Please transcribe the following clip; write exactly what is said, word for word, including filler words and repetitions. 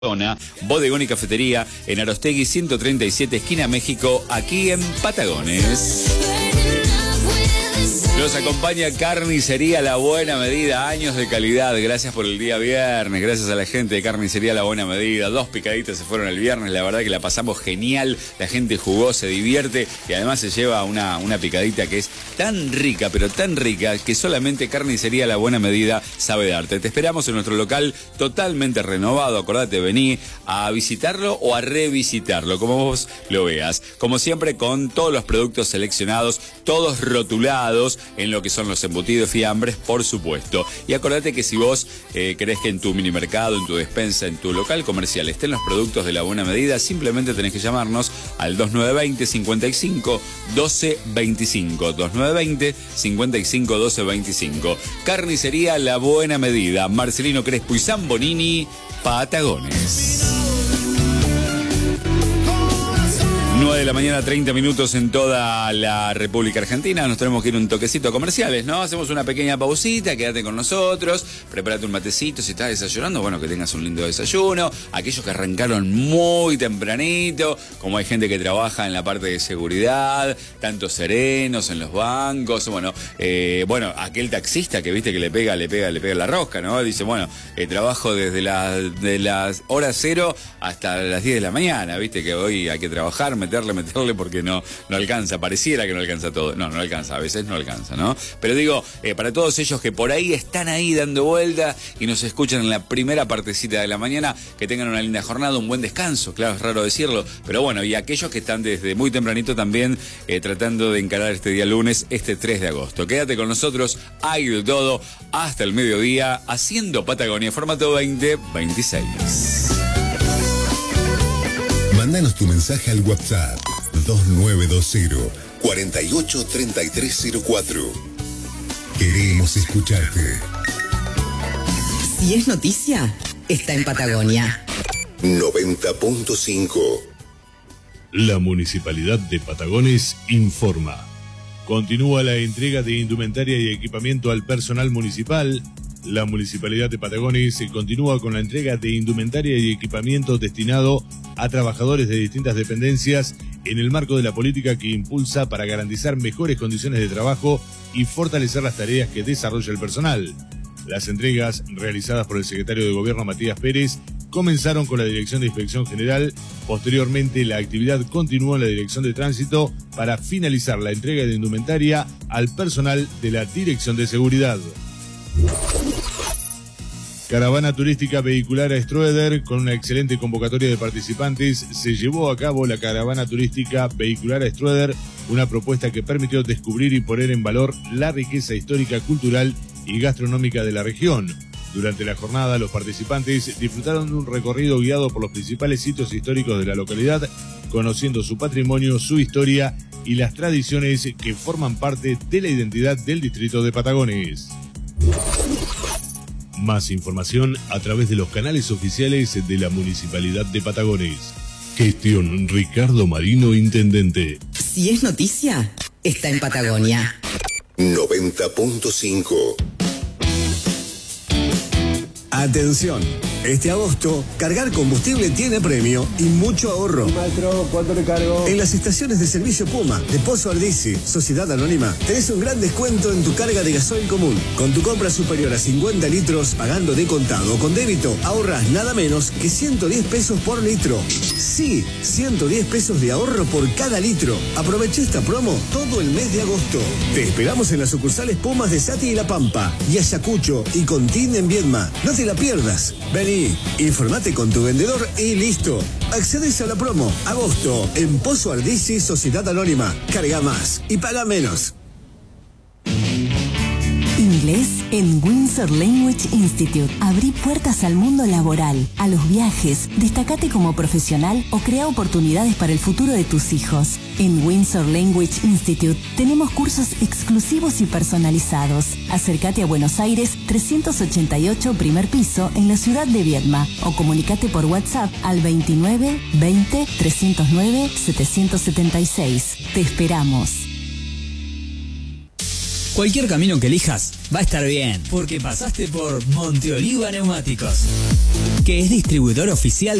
Bodegón y Cafetería en Arostegui ciento treinta y siete, esquina México, aquí en Patagones. Nos acompaña Carnicería La Buena Medida, años de calidad. Gracias por el día viernes, gracias a la gente de Carnicería La Buena Medida. Dos picaditas se fueron el viernes, la verdad que la pasamos genial. La gente jugó, se divierte y además se lleva una, una picadita que es tan rica, pero tan rica, que solamente Carnicería La Buena Medida sabe darte. Te esperamos en nuestro local totalmente renovado. Acordate, vení a visitarlo o a revisitarlo, como vos lo veas. Como siempre, con todos los productos seleccionados, todos rotulados, en lo que son los embutidos, fiambres, por supuesto. Y acordate que si vos eh, querés que en tu mini mercado, en tu despensa, en tu local comercial estén los productos de La Buena Medida, simplemente tenés que llamarnos al dos nueve dos cero, cincuenta y cinco, doce veinticinco. dos nueve dos cero, cincuenta y cinco, doce veinticinco. Carnicería La Buena Medida, Marcelino Crespo y Zambonini, Patagones. nueve de la mañana, treinta minutos en toda la República Argentina. Nos tenemos que ir un toquecito a comerciales, ¿no? Hacemos una pequeña pausita, quédate con nosotros, prepárate un matecito, si estás desayunando, bueno, que tengas un lindo desayuno. Aquellos que arrancaron muy tempranito, como hay gente que trabaja en la parte de seguridad, tantos serenos en los bancos, bueno, eh, bueno, aquel taxista que viste que le pega, le pega, le pega la rosca, ¿no? Dice, bueno, eh, trabajo desde la, de las horas cero hasta las diez de la mañana, viste que hoy hay que trabajar, meterle, meterle porque no, no alcanza, pareciera que no alcanza todo, no, no alcanza, a veces no alcanza, ¿no? Pero digo, eh, para todos ellos que por ahí están ahí dando vuelta y nos escuchan en la primera partecita de la mañana, que tengan una linda jornada, un buen descanso, claro, es raro decirlo, pero bueno, y aquellos que están desde muy tempranito también eh, tratando de encarar este día lunes, este tres de agosto. Quédate con nosotros, hay de todo, hasta el mediodía, haciendo Patagonia, formato veinte veintiséis. Mándanos tu mensaje al WhatsApp dos nueve dos cero, cuatro ocho tres tres cero cuatro. Queremos escucharte. Si es noticia, está en Patagonia. noventa punto cinco. La Municipalidad de Patagones informa. Continúa la entrega de indumentaria y equipamiento al personal municipal. La Municipalidad de Patagones continúa con la entrega de indumentaria y equipamiento destinado a trabajadores de distintas dependencias en el marco de la política que impulsa para garantizar mejores condiciones de trabajo y fortalecer las tareas que desarrolla el personal. Las entregas realizadas por el secretario de Gobierno Matías Pérez comenzaron con la Dirección de Inspección General. Posteriormente, la actividad continuó en la Dirección de Tránsito para finalizar la entrega de indumentaria al personal de la Dirección de Seguridad. Caravana turística vehicular a Stroeder, con una excelente convocatoria de participantes, se llevó a cabo la caravana turística vehicular a Stroeder, una propuesta que permitió descubrir y poner en valor la riqueza histórica, cultural y gastronómica de la región. Durante la jornada, los participantes disfrutaron de un recorrido guiado por los principales sitios históricos de la localidad, conociendo su patrimonio, su historia y las tradiciones que forman parte de la identidad del distrito de Patagones. Más información a través de los canales oficiales de la Municipalidad de Patagones. Gestión Ricardo Marino, Intendente. Si es noticia, está en Patagonia. noventa punto cinco. Atención, este agosto, cargar combustible tiene premio y mucho ahorro. Maestro, ¿cuánto le cargo? En las estaciones de servicio Puma, de Pozo Ardisi, Sociedad Anónima, tenés un gran descuento en tu carga de gasoil común. Con tu compra superior a cincuenta litros, pagando de contado o con débito, ahorras nada menos que ciento diez pesos por litro. Sí, ciento diez pesos de ahorro por cada litro. Aprovecha esta promo todo el mes de agosto. Te esperamos en las sucursales Pumas de Sati y La Pampa, y Ayacucho y Contín en Viedma. No te la pierdas. Vení, informate con tu vendedor y listo. Accedes a la promo agosto en Pozo Ardisi, Sociedad Anónima. Carga más y paga menos. Inglés en Windsor Language Institute. Abrí puertas al mundo laboral, a los viajes, destacate como profesional o crea oportunidades para el futuro de tus hijos. En Windsor Language Institute tenemos cursos exclusivos y personalizados. Acércate a Buenos Aires trescientos ochenta y ocho, primer piso, en la ciudad de Viedma, o comunicate por WhatsApp al veintinueve veinte trescientos nueve setecientos setenta y seis. Te esperamos. Cualquier camino que elijas va a estar bien, porque pasaste por Monteoliva Neumáticos, que es distribuidor oficial